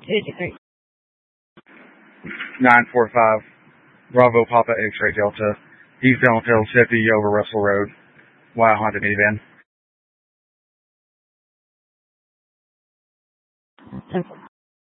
223. 945 Bravo Papa X-Ray Delta. Eastbound Hotel 70 over Russell Road. White Honda minivan. 10-4.